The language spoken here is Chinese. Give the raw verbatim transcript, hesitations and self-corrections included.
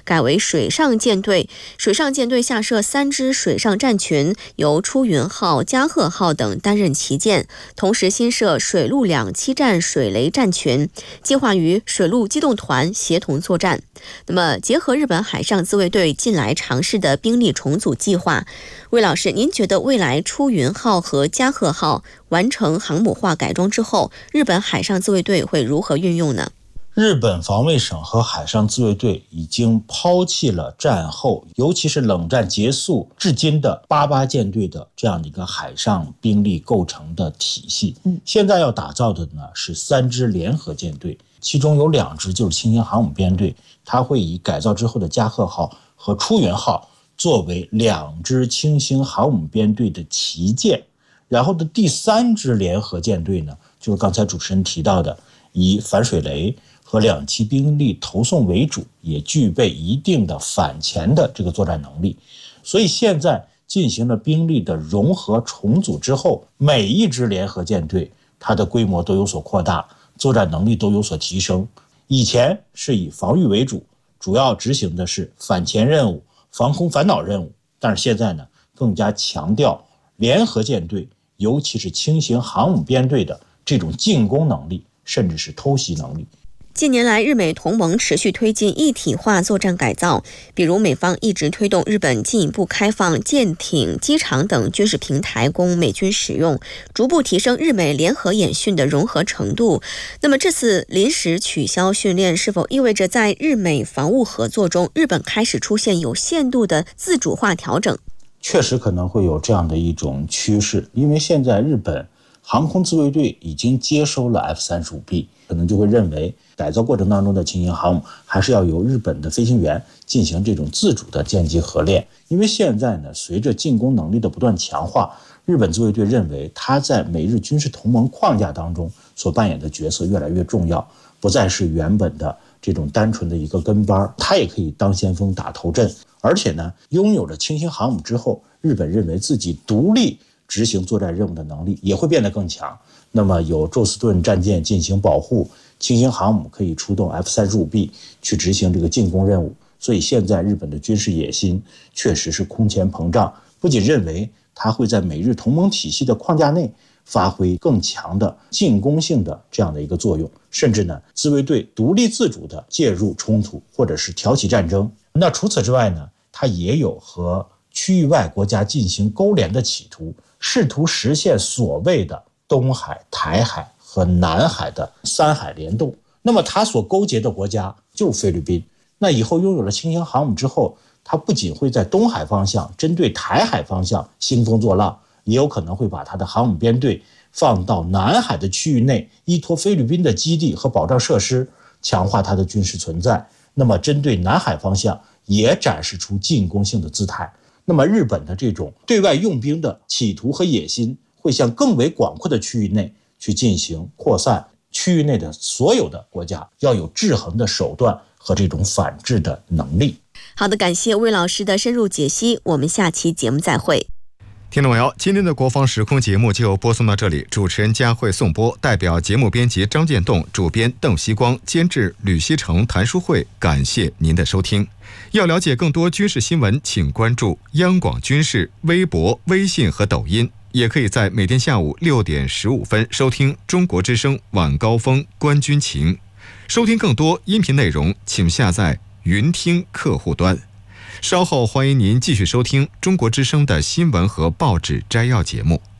改为水上舰队。水上舰队下设三支水上战群，由出云号、加贺号等担任旗舰，同时新设水陆两栖战水雷战群，计划与水陆机动团协同作战。那么，结合日本海上自卫队近来尝试的兵力重组计划，魏老师，您觉得未来出云号和加贺号完成航母化改装之后，日本海上自卫队会如何运用呢？ 日本防卫省和海上自卫队已经抛弃了战后，尤其是冷战结束至今的八八舰队的这样的一个海上兵力构成的体系。现在要打造的呢是三支联合舰队，其中有两支就是轻型航母编队，它会以改造之后的加贺号和出云号作为两支轻型航母编队的旗舰。然后的第三支联合舰队呢，就是刚才主持人提到的，以反水雷和两栖兵力投送为主，也具备一定的反潜的这个作战能力。所以现在进行了兵力的融合重组之后，每一支联合舰队它的规模都有所扩大，作战能力都有所提升。以前是以防御为主，主要执行的是反潜任务、防空反导任务，但是现在呢，更加强调联合舰队，尤其是轻型航母编队的这种进攻能力，甚至是偷袭能力。 近年来，日美同盟持续推进一体化作战改造，比如美方一直推动日本进一步开放舰艇、机场等军事平台供美军使用，逐步提升日美联合演训的融合程度。那么这次临时取消训练，是否意味着在日美防务合作中，日本开始出现有限度的自主化调整？ 确实可能会有这样的一种趋势，因为现在日本航空自卫队已经接收了 F 三十五 B， 可能就会认为改造过程当中的轻型航母还是要由日本的飞行员进行这种自主的舰机合练。因为现在呢，随着进攻能力的不断强化，日本自卫队认为它在美日军事同盟框架当中所扮演的角色越来越重要，不再是原本的这种单纯的一个跟班，它也可以当先锋打头阵。而且呢，拥有了轻型航母之后，日本认为自己独立执行作战任务的能力也会变得更强。那么有宙斯盾战舰进行保护，轻型航母可以出动 F 三十五 B 去执行这个进攻任务。所以现在日本的军事野心确实是空前膨胀，不仅认为它会在美日同盟体系的框架内发挥更强的进攻性的这样的一个作用，甚至呢，自卫队独立自主的介入冲突或者是挑起战争。那除此之外呢，它也有和区域外国家进行勾连的企图，试图实现所谓的东海、台海和南海的三海联动。那么它所勾结的国家就是菲律宾。那以后拥有了轻型航母之后，它不仅会在东海方向针对台海方向兴风作浪，也有可能会把它的航母编队放到南海的区域内，依托菲律宾的基地和保障设施，强化它的军事存在。那么针对南海方向也展示出进攻性的姿态。那么日本的这种对外用兵的企图和野心会向更为广阔的区域内去进行扩散，区域内的所有的国家要有制衡的手段和这种反制的能力。 好的，感谢魏老师的深入解析，我们下期节目再会。 听众朋友，今天的国防时空节目就播送到这里，主持人佳慧颂播，代表节目编辑张建栋，主编邓锡光，监制吕锡成、谭书慧，感谢您的收听。要了解更多军事新闻，请关注央广军事微博、微信和抖音，也可以在每天下午六点十五分收听中国之声晚高峰观军情。收听更多音频内容，请下载云听客户端。稍后欢迎您继续收听中国之声的新闻和报纸摘要节目。